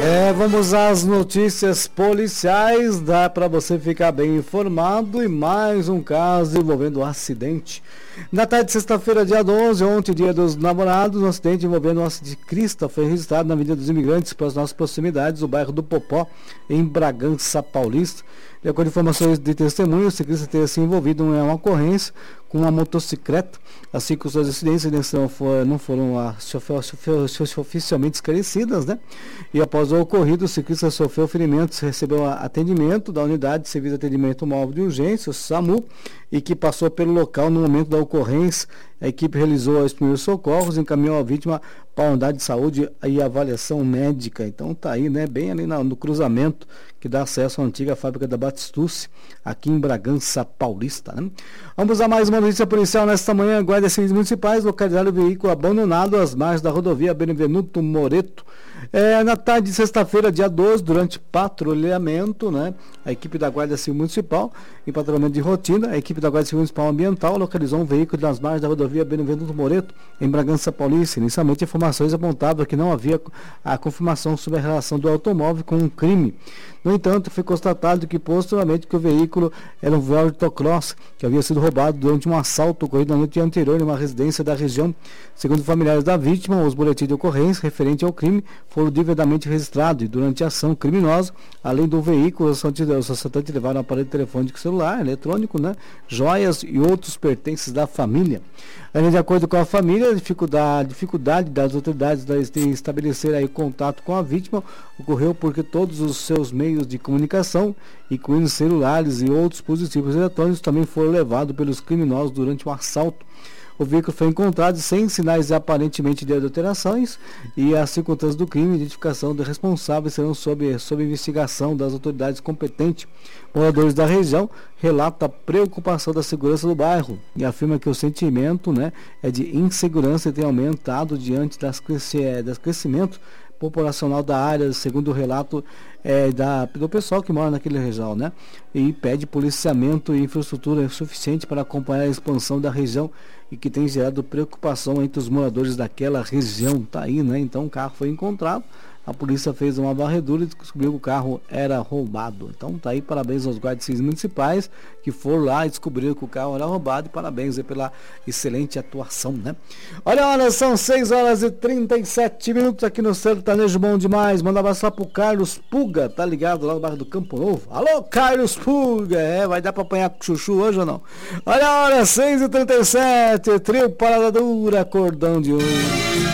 Vamos às notícias policiais, dá para você ficar bem informado, e mais um caso envolvendo um acidente. Na tarde de sexta-feira, dia 12, ontem, dia dos namorados, um acidente envolvendo um ciclista foi registrado na Avenida dos Imigrantes, para as nossas proximidades, o bairro do Popó, em Bragança Paulista. De acordo com informações de testemunho, o ciclista teria se envolvido em uma ocorrência com uma motocicleta. As circunstâncias do acidente não foram oficialmente esclarecidas, né? E após o ocorrido, o ciclista sofreu ferimentos, recebeu atendimento da unidade de serviço de atendimento móvel de urgência, o SAMU, e que passou pelo local no momento da ocorrência. A equipe realizou os primeiros socorros, encaminhou a vítima para a unidade de saúde e avaliação médica. Então tá aí, né? Bem ali no cruzamento que dá acesso à antiga fábrica da Batistucci, aqui em Bragança Paulista, né? Vamos a mais uma notícia policial nesta manhã. Guardas Civis Municipais localizaram o veículo abandonado às margens da rodovia Benevenuto Moreto. Na tarde de sexta-feira, dia 12, durante patrulhamento, né? A equipe da Guarda Civil Municipal, em patrulhamento de rotina, a equipe da Guarda Civil Municipal Ambiental localizou um veículo nas margens da rodovia Benevenuto Moreto, em Bragança Paulista. Inicialmente, informações apontavam que não havia a confirmação sobre a relação do automóvel com um crime. No entanto, foi constatado que posteriormente que o veículo era um Volvo Cross, que havia sido roubado durante um assalto ocorrido na noite anterior em uma residência da região. Segundo familiares da vítima, os boletins de ocorrência referente ao crime foram devidamente registrados, e durante a ação criminosa, além do veículo, os assaltantes levaram um aparelho telefônico celular, eletrônico, né, joias e outros pertences da família. Além de acordo com a família, a dificuldade das autoridades em estabelecer aí contato com a vítima ocorreu porque todos os seus meios de comunicação, incluindo celulares e outros dispositivos eletrônicos, também foram levados pelos criminosos durante um assalto. O veículo foi encontrado sem sinais aparentemente de adulterações, e as circunstâncias do crime e identificação do responsável serão sob investigação das autoridades competentes. Moradores da região relatam a preocupação da segurança do bairro e afirma que o sentimento, né, é de insegurança e tem aumentado diante das crescimento populacional da área, segundo o relato do pessoal que mora naquele região, né? E pede policiamento e infraestrutura suficiente para acompanhar a expansão da região, e que tem gerado preocupação entre os moradores daquela região. Tá aí, né? Então o carro foi encontrado, a polícia fez uma varredura e descobriu que o carro era roubado. Então tá aí, parabéns aos guardas civis municipais que foram lá e descobriram que o carro era roubado, e parabéns aí pela excelente atuação, né? Olha, são 6h37 aqui no Sertanejo Bom Demais. Manda um abraço lá pro Carlos Puga, tá ligado lá no bairro do Campo Novo. Alô, Carlos Puga, vai dar pra apanhar com o chuchu hoje ou não? Olha a hora, 6h37, trio Parada Dura, cordão de ouro.